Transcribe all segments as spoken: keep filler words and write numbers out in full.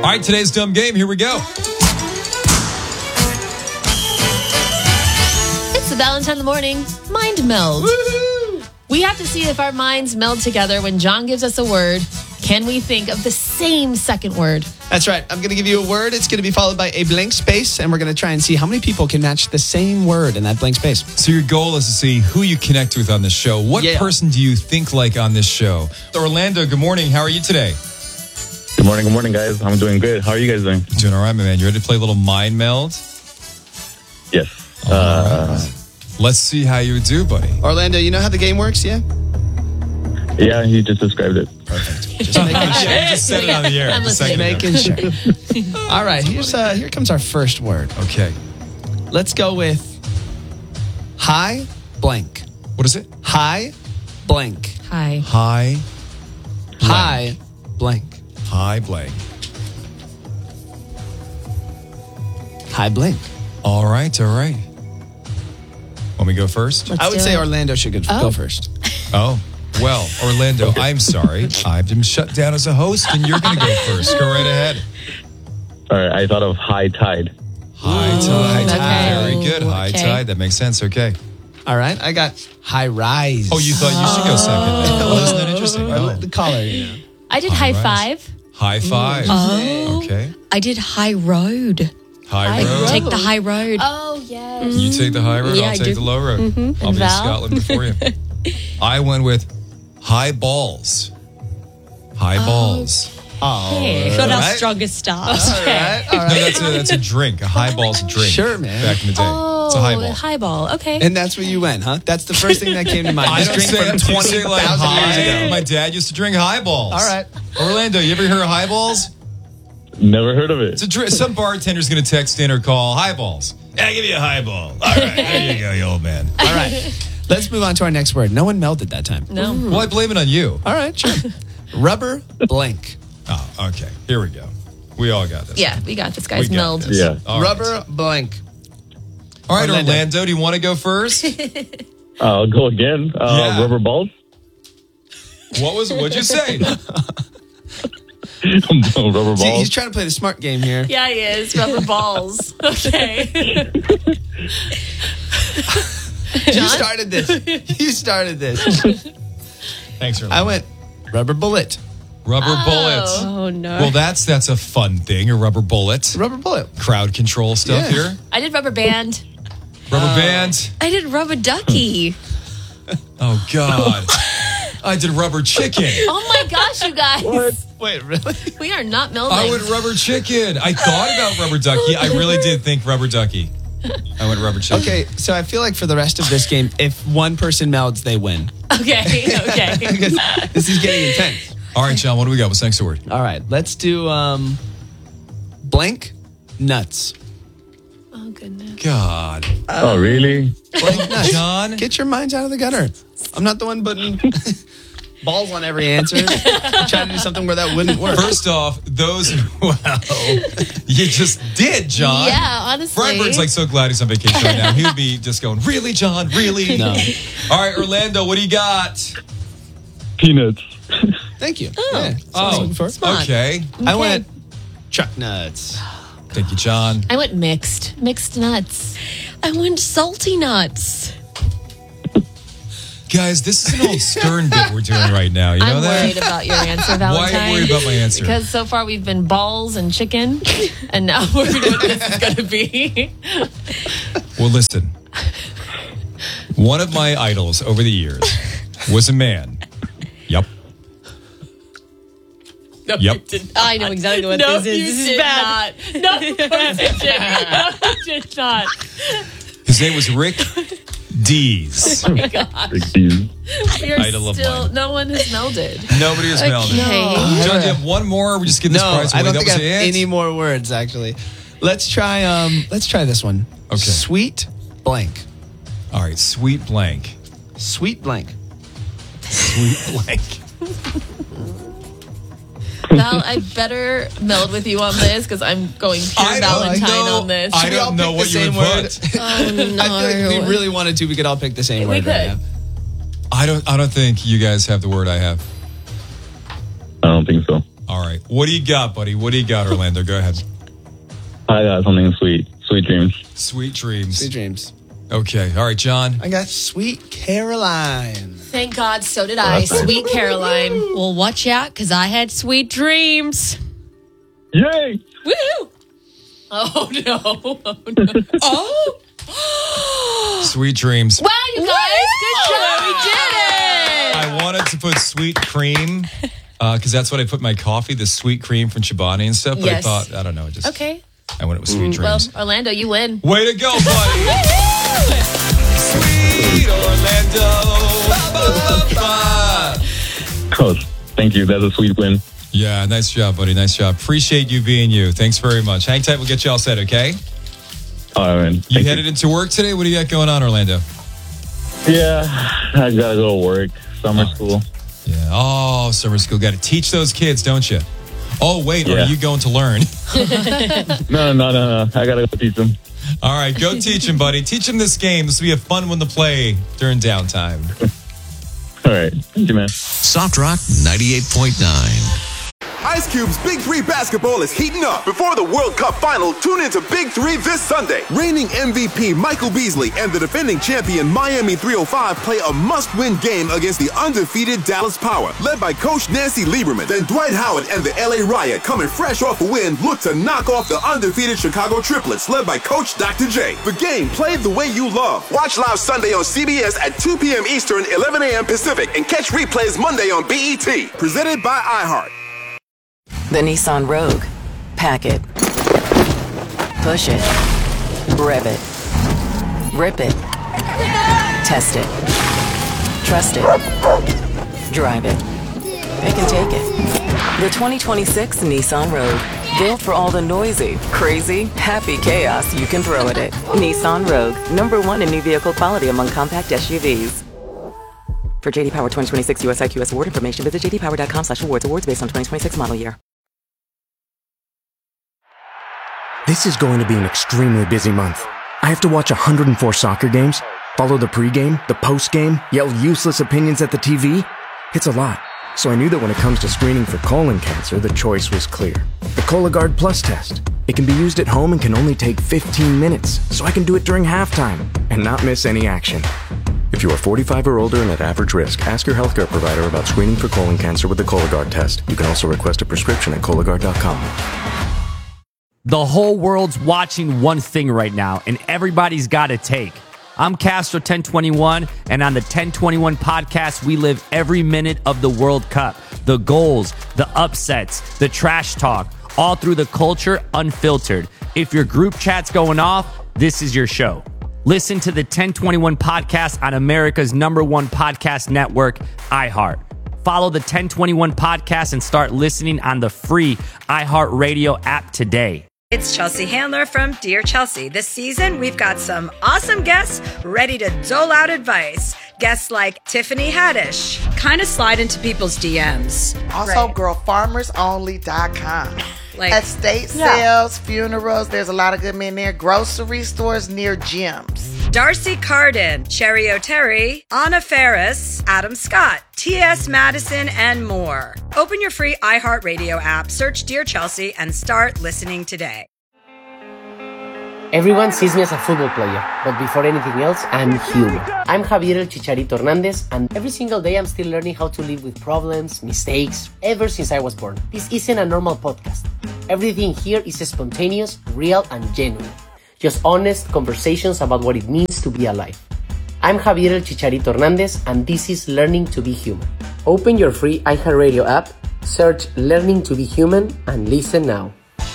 right, today's dumb game. Here we go. It's the Valentine in the Morning Mind Meld. Woo-hoo! We have to see if our minds meld together when John gives us a word. Can we think of the same second word? That's right. I'm going to give you a word. It's going to be followed by a blank space, and we're going to try and see how many people can match the same word in that blank space. So your goal is to see who you connect with on this show. What Yeah. person do you think like on this show? Orlando, good morning. How are you today? Good morning, good morning, guys. I'm doing good. How are you guys doing? Doing all right, my man. You ready to play a little mind meld? Yes. Uh, Let's see how you do, buddy. Orlando, you know how the game works, yeah? yeah, you just described it. Perfect. Just making sure. Yeah, you just said it on the air. I'm a listening. second ago. Making sure. All right, here's uh, here comes our first word. Okay. Let's go with hi blank. What is it? Hi blank. Hi. Hi. Hi blank. Hi, blank. Hi blank. All right, all right. Want me to go first? Let's I would do say it. Orlando should go, Oh. go first. Oh, well, Orlando, I'm sorry. I've been shut down as a host, and you're going to go first. Go right ahead. All right, I thought of high tide. High tide. okay. Very good. High Okay. tide. That makes sense. Okay. All right, I got high rise. Oh, you thought you should go second. Then. Oh, isn't that interesting? Or Oh. the caller, you know. I did All high right. five. High five. Oh. Okay. I did high road. High High road. road. Take the high road. Oh, yes. You take the high road. Yeah, I'll I take do. the low road. I'll be in And Val? Scotland before you. I went with high balls. High balls. Oh, Hey. Got our right. strongest start. all right, all No, right. that's a that's a drink. A highball's a drink. Sure, man. Back in the day, Oh, it's a highball. highball. Okay. And that's where you went, huh? That's the first thing that came to mind. I This don't drink say from that. You twenty say like thousand years high. ago. My dad used to drink highballs. All right. Orlando, you ever hear of highballs? Never heard of it. It's a drink. Some bartender's going to text in or call highballs. Yeah, I'll give you a highball. All right, there you go, you old man. All right. Let's move on to our next word. No one melded that time. No. Well, I blame it on you. All right, sure. Rubber blank. Oh, okay. Here we go. We all got this. Yeah, we got this, We guys. got Meld. this. Yeah. All right. Rubber blank. All right, Orlando. Orlando, do you want to go first? I'll go again. Uh, Yeah. Rubber balls. What was? What'd you say? Rubber See, he's balls. trying to play the smart game here. Yeah, he is. Rubber balls. Okay. You started this. You started this. Thanks, Orlando. I went rubber bullet. Rubber bullet. Oh, no. Well, that's that's a fun thing. A rubber bullet. Rubber bullet. Crowd control stuff Yeah. here. I did rubber band. Rubber band. I did rubber ducky. Oh God. I did rubber chicken. Oh my gosh, you guys. Wait, really? We are not melding. I went rubber chicken. I thought about rubber ducky. I really did think rubber ducky. I went rubber chicken. Okay, so I feel like for the rest of this game, if one person melds, they win. Okay, okay. Because this is getting intense. All right, John, what do we got? What's the next word? All right, let's do um, blank nuts. Oh, goodness. God. Oh, really? Blank nuts. John? Get your minds out of the gutter. I'm not the one putting balls on every answer. I'm trying to do something where that wouldn't work. First off, those, well, you just did, John. Yeah, honestly. Brian Bird's like so glad he's on vacation right now. He would be just going, really, John? Really? No. All right, Orlando, what do you got? Peanuts. Thank you. Oh, yeah, that's what I was Oh, looking for. Smart. okay. I went truck nuts. Thank you, John. I went mixed. Mixed nuts. I went salty nuts. Guys, this is an old Stern bit we're doing right now. You know I'm that? worried about your answer, Why Valentine. are you worried about my answer? Because so far we've been balls and chicken, and now we're doing what this is going to be. Well, listen. One of my idols over the years was a man. Yep. No, Yep. you did not. I know exactly what No, this is. you This is did bad. not. No, you did not. No, you did not. His name was Rick Dees. Big D's. You're Idol of still, mine. no one has melded. Nobody has melded. Okay. John, do you have one more? Or we just give this No, prize away. I don't that think I was have it? any more words, actually. Let's try um let's try this one. Okay. Sweet blank. All right, sweet blank. Sweet blank. Sweet blank. Val, I better meld with you on this because I'm going pure I don't Valentine know. on this. I Should we all don't know pick what the you same would word? put. Oh, no. I feel like if we really wanted to, we could all pick the same We word right could. now. I don't I don't think you guys have the word I have. I don't think so. All All right. What do you got, buddy? What do you got, Orlando? Go ahead. I got something sweet. Sweet dreams. Sweet dreams. Sweet dreams. Okay. All right, John. I got Sweet Caroline. Thank God, so did I. that's nice. Sweet Caroline. Well, watch out, because I had sweet dreams. Yay! Woo! Oh, no. Oh, no. Oh. Sweet dreams. Wow, you guys. Good job. We did it. I wanted to put sweet cream because that's what I put in my coffee, the sweet cream from Chobani and stuff. But Yes. I thought, I don't know. Just, Okay. I went with sweet Well, dreams. Orlando, you win. Way to go, buddy. Sweet Orlando. Ba, ba, ba, ba. Oh, thank you. That's a sweet win. Yeah, nice job, buddy. Nice job. Appreciate you being you. Thanks very much. Hang tight. We'll get you all set, okay? All right, man. You Thank headed into work today? What do you got going on, Orlando? Yeah, I gotta go to work. Summer school. Yeah. Oh, summer school. Got to teach those kids, don't you? Oh, wait. Yeah. Are you going to learn? No, no, no, no. I gotta go teach them. All right. Go teach them, buddy. Teach them this game. This will be a fun one to play during downtime. All right. Thank you, man. Soft Rock ninety-eight point nine. Ice Cube's Big Three basketball is heating up. Before the World Cup final, tune into Big Three this Sunday. Reigning M V P Michael Beasley and the defending champion Miami three oh five play a must-win game against the undefeated Dallas Power, led by Coach Nancy Lieberman. Then Dwight Howard and the L A Riot, coming fresh off a win, look to knock off the undefeated Chicago Triplets, led by Coach Doctor J. The game played the way you love. Watch live Sunday on C B S at two p.m. Eastern, eleven a.m. Pacific, and catch replays Monday on B E T. Presented by iHeart. The Nissan Rogue. Pack it. Push it. Rev it. Rip it. Test it. Trust it. Drive it. Pick and take it. The twenty twenty-six Nissan Rogue. Built for all the noisy, crazy, happy chaos you can throw at it. Nissan Rogue. Number one in new vehicle quality among compact S U Vs. For J D Power twenty twenty-six U S I Q S award information, visit j d power dot com slash awards. Awards based on twenty twenty-six model year. This is going to be an extremely busy month. I have to watch one hundred four soccer games, follow the pregame, the postgame, yell useless opinions at the T V. It's a lot. So I knew that when it comes to screening for colon cancer, the choice was clear. The Cologuard Plus test. It can be used at home and can only take fifteen minutes, so I can do it during halftime and not miss any action. If you are forty-five or older and at average risk, ask your healthcare provider about screening for colon cancer with the Cologuard test. You can also request a prescription at Cologuard dot com. The whole world's watching one thing right now, and everybody's got a take. I'm Castro ten twenty-one, and on the ten twenty-one podcast, we live every minute of the World Cup. The goals, the upsets, the trash talk, all through the culture, unfiltered. If your group chat's going off, this is your show. Listen to the ten twenty-one podcast on America's number one podcast network, iHeart. Follow the ten twenty-one podcast and start listening on the free iHeartRadio app today. It's Chelsea Handler from Dear Chelsea. This season, we've got some awesome guests ready to dole out advice. Guests like Tiffany Haddish, kind of slide into people's D Ms. Also, girl farmers only dot com. Like estate yeah. sales, funerals, there's a lot of good men there. Grocery stores near gyms. Darcy Carden, Cherry O'Terry, Anna Ferris, Adam Scott, T S Madison, and more. Open your free iHeartRadio app, search Dear Chelsea, and start listening today. Everyone sees me as a football player, but before anything else, I'm human. I'm Javier El Chicharito Hernandez, and every single day I'm still learning how to live with problems, mistakes, ever since I was born. This isn't a normal podcast. Everything here is spontaneous, real, and genuine. Just honest conversations about what it means to be alive. I'm Javier El Chicharito Hernandez, and this is Learning to be Human. Open your free iHeartRadio app, search Learning to be Human, and listen now.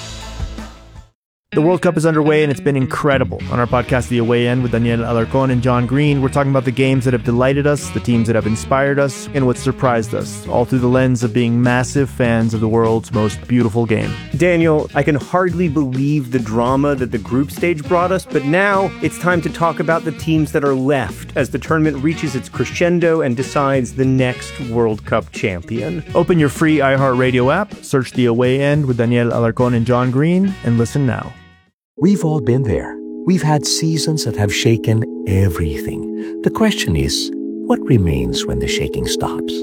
The World Cup is underway and it's been incredible. On our podcast, The Away End, with Daniel Alarcón and John Green, we're talking about the games that have delighted us, the teams that have inspired us, and what surprised us, all through the lens of being massive fans of the world's most beautiful game. Daniel, I can hardly believe the drama that the group stage brought us, but now it's time to talk about the teams that are left as the tournament reaches its crescendo and decides the next World Cup champion. Open your free iHeartRadio app, search The Away End with Daniel Alarcón and John Green, and listen now. We've all been there. We've had seasons that have shaken everything. The question is, what remains when the shaking stops?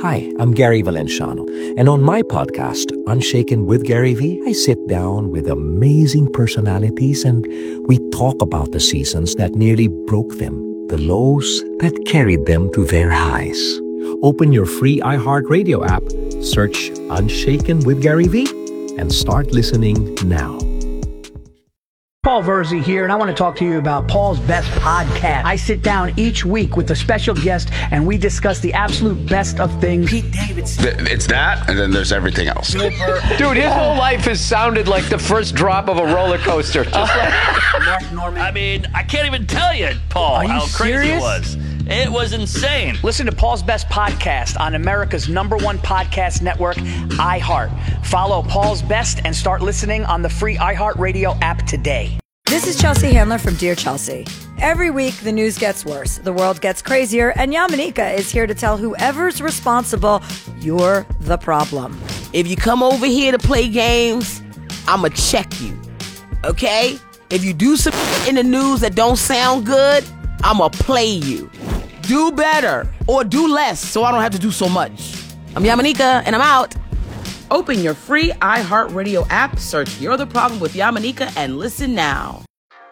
Hi, I'm Gary Valenciano, and on my podcast, Unshaken with Gary V, I sit down with amazing personalities and we talk about the seasons that nearly broke them, the lows that carried them to their highs. Open your free iHeartRadio app, search Unshaken with Gary V, and start listening now. Paul Verzi here, and I want to talk to you about Paul's Best Podcast. I sit down each week with a special guest, and we discuss the absolute best of things. Pete Davidson. It's that, and then there's everything else. Dude, his whole life has sounded like the first drop of a roller coaster. Just like Mark Norman. I mean, I can't even tell you, Paul, Are you how crazy serious? it was. It was insane. Listen to Paul's Best Podcast on America's number one podcast network, iHeart. Follow Paul's Best and start listening on the free iHeartRadio app today. This is Chelsea Handler from Dear Chelsea. Every week, the news gets worse, the world gets crazier, and Yamanika is here to tell whoever's responsible, you're the problem. If you come over here to play games, I'ma check you, okay? If you do some in the news that don't sound good, I'ma play you. Do better or do less so I don't have to do so much. I'm Yamanika, and I'm out. Open your free iHeartRadio app, search You're the Problem with Yamanika, and listen now.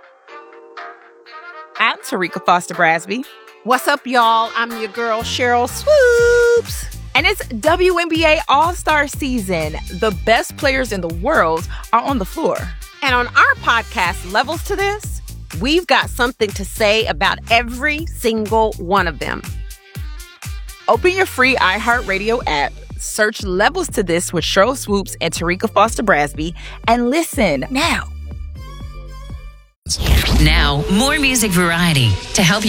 I'm Tarika Foster Brasby. What's up, y'all? I'm your girl, Cheryl Swoops. And it's W N B A All-Star Season. The best players in the world are on the floor. And on our podcast, Levels to This, we've got something to say about every single one of them. Open your free iHeartRadio app, search Levels to This with Cheryl Swoops and Tarika Foster Brasby, and listen now. Now, more music variety to help you